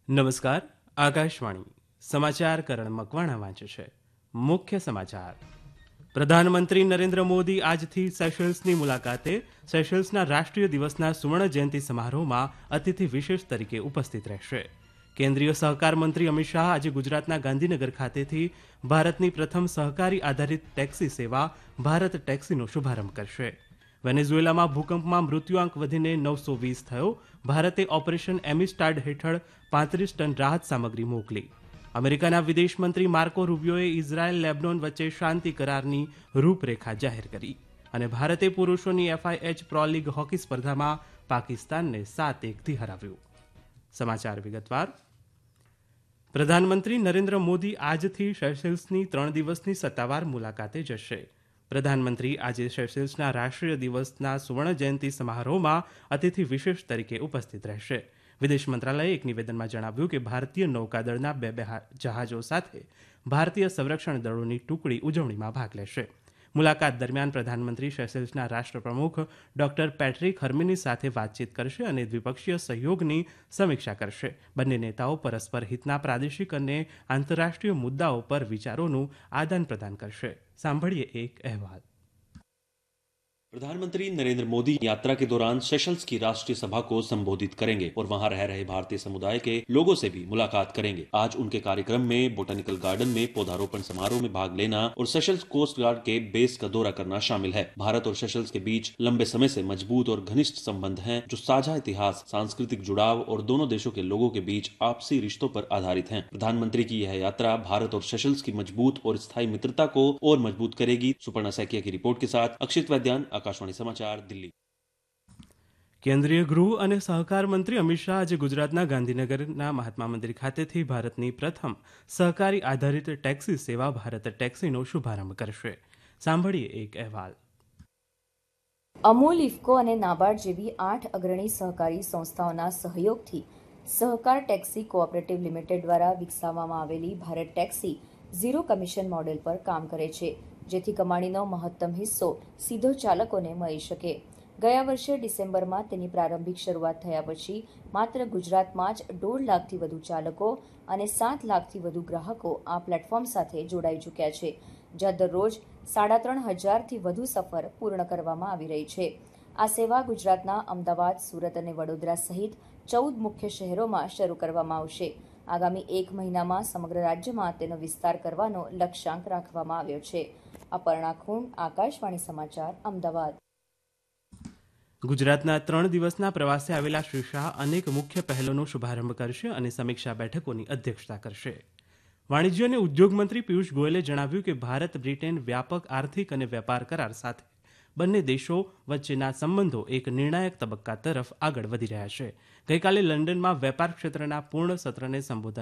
નમસ્કાર. આકાશવાણી સમાચાર કરણ મકવાણા વાંચે છે. મુખ્ય સમાચાર. પ્રધાનમંત્રી નરેન્દ્ર મોદી આજથી સેશલ્સની મુલાકાતે સેશલ્સના રાષ્ટ્રીય દિવસના સુવર્ણ જયંતિ સમારોહમાં અતિથિ વિશેષ તરીકે ઉપસ્થિત રહેશે. કેન્દ્રીય સહકાર મંત્રી અમિત શાહ આજે ગુજરાતના ગાંધીનગર ખાતેથી ભારતની પ્રથમ સહકારી આધારિત ટેક્સી સેવા ભારત ટેક્સીનો શુભારંભ કરશે. વેનેઝુએલામાં ભૂકંપમાં મૃત્યુઆંક વધીને 920 થયો. ભારતે ઓપરેશન એમિસ્ટાડ હેઠળ 35 ટન રાહત સામગ્રી મોકલી. અમેરિકાના વિદેશ મંત્રી માર્કો રૂબિયોએ ઇઝરાયેલ લેબનોન વચ્ચે શાંતિ કરારની રૂપરેખા જાહેર કરી. અને ભારતે પુરુષોની FIH પ્રો લીગ હોકી સ્પર્ધામાં પાકિસ્તાનને 7-1થી હરાવ્યું. સમાચાર વિગતવાર. પ્રધાનમંત્રી નરેન્દ્ર મોદી આજથી સેશલ્સની 3 દિવસની સત્તાવાર મુલાકાતે જશે. પ્રધાનમંત્રી આજે સેશલ્સના રાષ્ટ્રીય દિવસના સુવર્ણ જયંતિ સમારોહમાં અતિથિ વિશેષ તરીકે ઉપસ્થિત રહેશે. વિદેશ મંત્રાલયે એક નિવેદનમાં જણાવ્યું કે ભારતીય નૌકાદળના 2 જહાજો સાથે ભારતીય સંરક્ષણ દળોની ટુકડી ઉજવણીમાં ભાગ લેશે. મુલાકાત દરમિયાન પ્રધાનમંત્રી સેશલ્સના રાષ્ટ્રપ્રમુખ ડોક્ટર પેટ્રિક હર્મિની સાથે વાતચીત કરશે અને દ્વિપક્ષીય સહયોગની સમીક્ષા કરશે. બંને નેતાઓ પરસ્પર હિતના પ્રાદેશિક અને આંતરરાષ્ટ્રીય મુદ્દાઓ પર વિચારોનું આદાન પ્રદાન કરશે. સાંભળીએ એક અહેવાલ. प्रधानमंत्री नरेंद्र मोदी यात्रा के दौरान सेशल्स की राष्ट्रीय सभा को संबोधित करेंगे और वहां रह रहे भारतीय समुदाय के लोगों से भी मुलाकात करेंगे. आज उनके कार्यक्रम में बोटेनिकल गार्डन में पौधारोपण समारोह में भाग लेना और सेशल्स कोस्ट गार्ड के बेस का दौरा करना शामिल है. भारत और सेशल्स के बीच लंबे समय से मजबूत और घनिष्ठ संबंध हैं, जो साझा इतिहास, सांस्कृतिक जुड़ाव और दोनों देशों के लोगों के बीच आपसी रिश्तों पर आधारित है. प्रधानमंत्री की यह यात्रा भारत और सेशल्स की मजबूत और स्थायी मित्रता को और मजबूत करेगी. सुपर्णा सैकिया की रिपोर्ट के साथ अक्षित वैद्यान, आकाशवाणी समाचार, दिल्ही. કેન્દ્રીય ગૃહ અને સહકાર મંત્રી અમિત શાહ આજે ગુજરાતના ગાંધીનગરના મહાત્મા મંદિર ખાતેથી ભારતની પ્રથમ સહકારી આધારિત ટેક્સી સેવા ભારત ટેક્સીનો શુભારંભ કરશે. સાંભળીએ એક અહેવાલ. અમૂલ, ઇફકો અને નાબાર્ડ જેવી 8 અગ્રણી સહકારી સંસ્થાઓના સહયોગથી સહકાર ટેક્સી કોઓપરેટિવ લિમિટેડ દ્વારા વિકસાવવામાં આવેલી Bharat taxi zero commission model પર કામ કરે છે, જેથી કમાણીનો મહત્તમ હિસ્સો સીધો ચાલકોને મળી શકે. ગયા વર્ષે ડિસેમ્બરમાં તેની પ્રારંભિક શરૂઆત થયા પછી માત્ર ગુજરાતમાં જ 1.5 લાખથી વધુ ચાલકો અને 7 લાખથી વધુ ગ્રાહકો આ પ્લેટફોર્મ સાથે જોડાઈ ચૂક્યા છે, જ્યાં દરરોજ 3,500થી વધુ સફર પૂર્ણ કરવામાં આવી રહી છે. આ સેવા ગુજરાતના અમદાવાદ, સુરત અને વડોદરા સહિત 14 મુખ્ય શહેરોમાં શરૂ કરવામાં આવશે. આગામી 1 મહિનામાં સમગ્ર રાજ્યમાં તેનો વિસ્તાર કરવાનો લક્ષ્યાંક રાખવામાં આવ્યો છે. અપર્ણા ખૂણ, આકાશવાણી સમાચાર, અમદાવાદ. ગુજરાતના 3 દિવસના પ્રવાસે આવેલા શ્રી શાહ અનેક મુખ્ય પહેલોનો શુભારંભ કરશે અને સમીક્ષા બેઠકોની અધ્યક્ષતા કરશે. વાણિજ્ય અને ઉદ્યોગ મંત્રી પિયુષ ગોયલે જણાવ્યું કે ભારત બ્રિટેન વ્યાપક આર્થિક અને વેપાર કરાર સાથે બંને દેશો વચ્ચેના સંબંધો એક નિર્ણાયક તબક્કા તરફ આગળ વધી રહ્યા છે. ગઈકાલે લંડનમાં વેપાર ક્ષેત્રના પૂર્ણ સત્રને સંબોધન